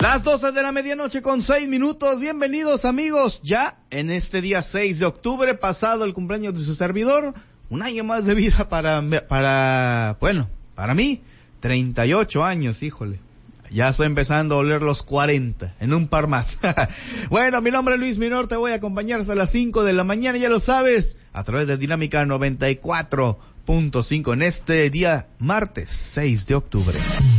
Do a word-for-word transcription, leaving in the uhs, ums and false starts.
Las doce de la medianoche con seis minutos. Bienvenidos, amigos, ya en este día seis de octubre, pasado el cumpleaños de su servidor. Un año más de vida para, para, bueno, para mí, treinta y ocho años, híjole. Ya estoy empezando a oler los cuarenta, en un par más. Bueno, mi nombre es Luis Minor, te voy a acompañar hasta las cinco de la mañana, ya lo sabes, a través de Dinámica noventa y cuatro punto cinco en este día martes seis de octubre.